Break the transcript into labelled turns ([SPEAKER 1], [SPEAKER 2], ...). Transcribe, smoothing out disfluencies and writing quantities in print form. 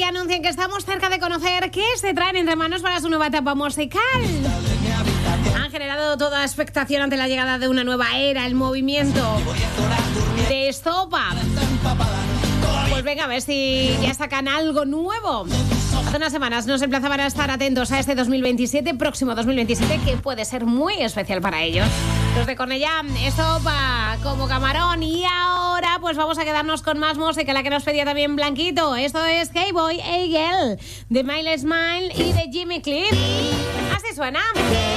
[SPEAKER 1] ya anuncian que estamos cerca de conocer qué se traen entre manos para su nueva etapa musical. Han generado toda expectación ante la llegada de una nueva era, el movimiento de Estopa. Pues venga, a ver si ya sacan algo nuevo. Hace unas semanas nos emplazaban a estar atentos a este 2027, próximo 2027, que puede ser muy especial para ellos. Los de Cornellá, Estopa, como camarón. Y ahora pues vamos a quedarnos con más música, la que nos pedía también Blanquito. Esto es Hey Boy, Hey Girl, de Miley Smile y de Jimmy Cliff. Así suena.